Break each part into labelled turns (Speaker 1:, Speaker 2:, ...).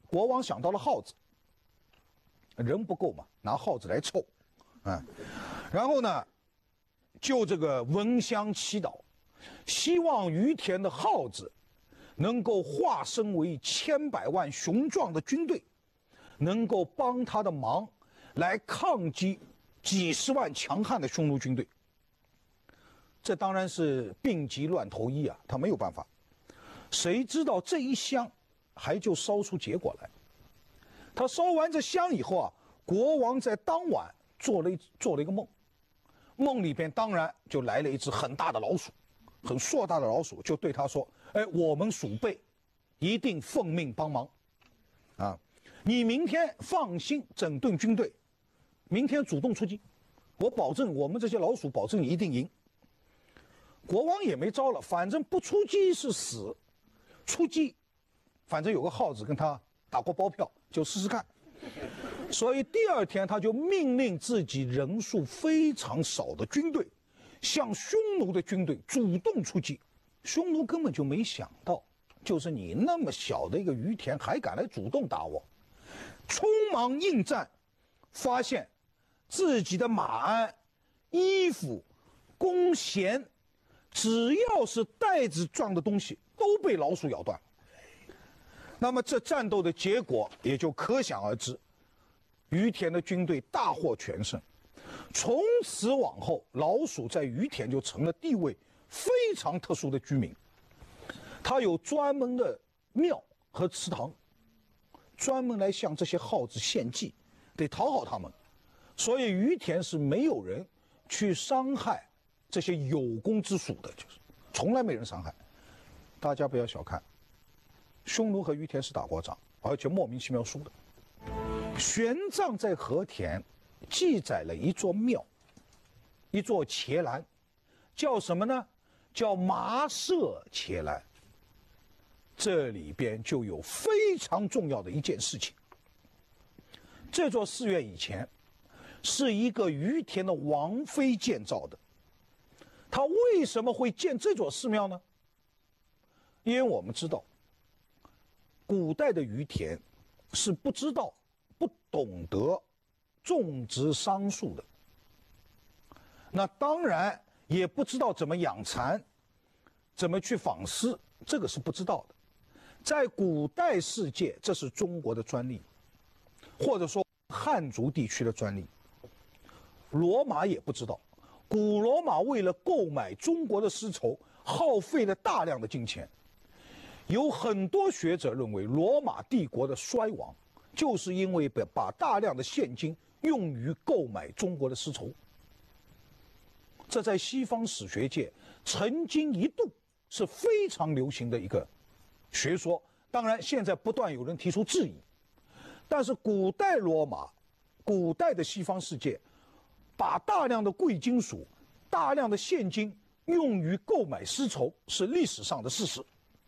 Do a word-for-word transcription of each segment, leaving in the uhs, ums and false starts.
Speaker 1: 国王想到了耗子，人不够嘛，拿耗子来凑，啊，然后呢，就这个闻香祈祷，希望于田的耗子能够化身为千百万雄壮的军队，能够帮他的忙来抗击几十万强悍的匈奴军队。这当然是病急乱投医啊，他没有办法。谁知道这一香还就烧出结果来。他烧完这香以后啊，国王在当晚做了一做了一个梦，梦里边当然就来了一只很大的老鼠，很硕大的老鼠，就对他说：“哎，我们鼠辈一定奉命帮忙，啊，你明天放心整顿军队，明天主动出击，我保证我们这些老鼠保证你一定赢。”国王也没招了，反正不出击是死，出击，反正有个耗子跟他打过包票，就试试看。所以第二天他就命令自己人数非常少的军队，向匈奴的军队主动出击。匈奴根本就没想到，就是你那么小的一个于田还敢来主动打我，匆忙应战，发现自己的马鞍、衣服、弓弦，只要是袋子状的东西都被老鼠咬断了。那么这战斗的结果也就可想而知，于田的军队大获全胜。从此往后，老鼠在于田就成了地位非常特殊的居民。他有专门的庙和祠堂，专门来向这些耗子献祭，得讨好他们。所以于田是没有人去伤害这些有功之属的，就是从来没人伤害。大家不要小看，匈奴和于田是打过仗，而且莫名其妙输的。玄奘在和田记载了一座庙，一座伽蓝，叫什么呢？叫麻舍伽蓝。这里边就有非常重要的一件事情。这座寺院以前是一个于田的王妃建造的。他为什么会建这座寺庙呢？因为我们知道，古代的于田是不知道、不懂得种植桑树的，那当然也不知道怎么养蚕，怎么去纺丝，这个是不知道的。在古代世界，这是中国的专利，或者说汉族地区的专利。罗马也不知道。古罗马为了购买中国的丝绸，耗费了大量的金钱。有很多学者认为，罗马帝国的衰亡就是因为把大量的现金用于购买中国的丝绸。这在西方史学界曾经一度是非常流行的一个学说。当然，现在不断有人提出质疑。但是古代罗马、古代的西方世界，把大量的贵金属、大量的现金用于购买丝绸，是历史上的事实。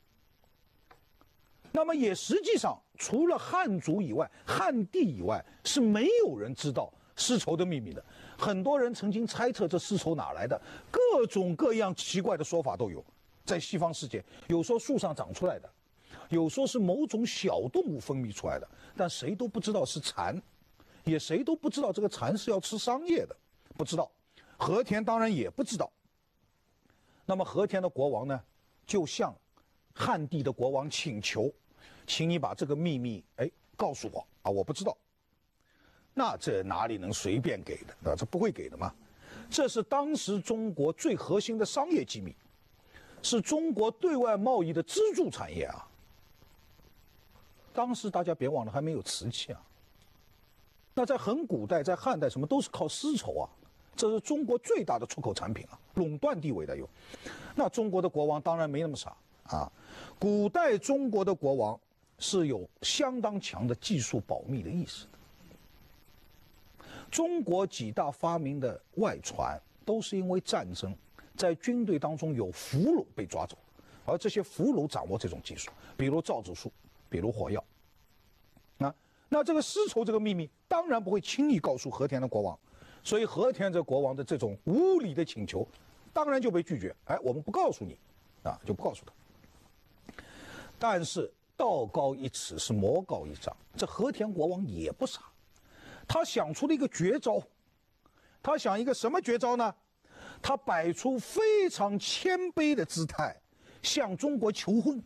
Speaker 1: 那么也实际上，除了汉族以外，汉地以外，是没有人知道丝绸的秘密的。很多人曾经猜测这丝绸哪来的，各种各样奇怪的说法都有。在西方世界，有说树上长出来的，有说是某种小动物分泌出来的，但谁都不知道是蚕，也谁都不知道这个蚕是要吃桑叶的，不知道。和田当然也不知道。那么和田的国王呢，就向汉地的国王请求，请你把这个秘密哎告诉我啊，我不知道。那这哪里能随便给的啊？这不会给的嘛。这是当时中国最核心的商业机密，是中国对外贸易的支柱产业啊。当时大家别忘了还没有瓷器啊。那在很古代，在汉代什么都是靠丝绸啊，这是中国最大的出口产品啊，垄断地位的有。那中国的国王当然没那么傻啊。古代中国的国王是有相当强的技术保密的意识的。中国几大发明的外传都是因为战争，在军队当中有俘虏被抓走，而这些俘虏掌握这种技术，比如造纸术，比如火药。啊，那这个丝绸这个秘密当然不会轻易告诉和田的国王，所以和田这国王的这种无理的请求，当然就被拒绝。哎，我们不告诉你，啊，就不告诉他。但是道高一尺，是魔高一丈。这和田国王也不傻，他想出了一个绝招。他想一个什么绝招呢？他摆出非常谦卑的姿态，向中国求婚。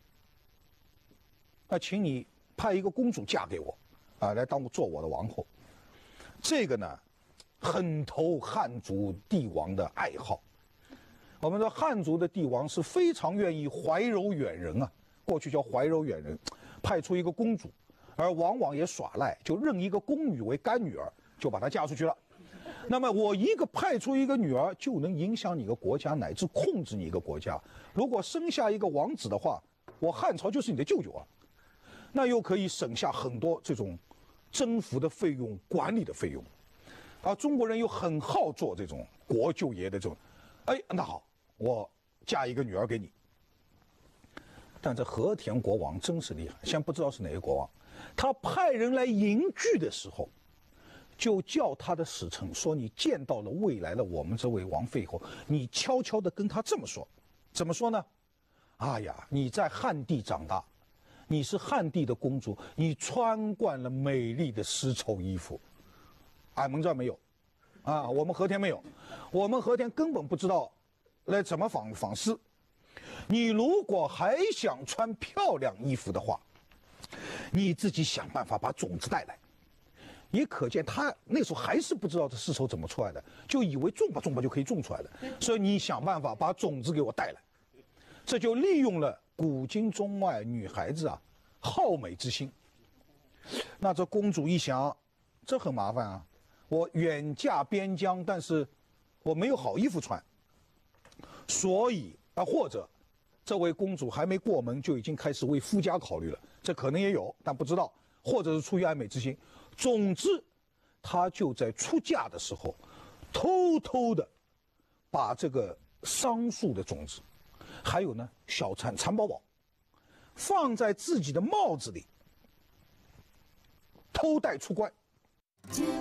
Speaker 1: 那请你派一个公主嫁给我，啊，来当我做我的王后。这个呢，很投汉族帝王的爱好。我们说汉族的帝王是非常愿意怀柔远人啊，过去叫怀柔远人，派出一个公主，而往往也耍赖，就认一个宫女为干女儿，就把她嫁出去了。那么我一个派出一个女儿，就能影响你一个国家，乃至控制你一个国家。如果生下一个王子的话，我汉朝就是你的舅舅啊，那又可以省下很多这种征服的费用、管理的费用。而中国人又很好做这种国舅爷的这种，哎，那好，我嫁一个女儿给你。但这和田国王真是厉害，先不知道是哪个国王，他派人来迎拒的时候，就叫他的使臣说：“你见到了未来的我们这位王妃以后，你悄悄地跟他这么说，怎么说呢？哎呀，你在汉地长大，你是汉地的公主，你穿惯了美丽的丝绸衣服。俺们这儿没有，啊，我们和田没有，我们和田根本不知道来怎么纺纺丝。你如果还想穿漂亮衣服的话，你自己想办法把种子带来。”也可见他那时候还是不知道这丝绸怎么出来的，就以为种吧种吧就可以种出来的。所以你想办法把种子给我带来，这就利用了古今中外女孩子啊好美之心。那这公主一想，这很麻烦啊，我远嫁边疆，但是我没有好衣服穿，所以啊，或者这位公主还没过门就已经开始为夫家考虑了，这可能也有，但不知道，或者是出于爱美之心。总之，她就在出嫁的时候，偷偷的把这个桑树的种子，还有呢小蚕蚕宝宝，放在自己的帽子里，偷带出关。